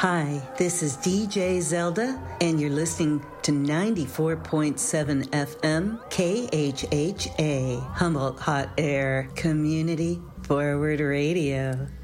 Hi, this is DJ Zelda, and you're listening to 94.7 FM KHHA, Humboldt Hot Air Community Forward Radio.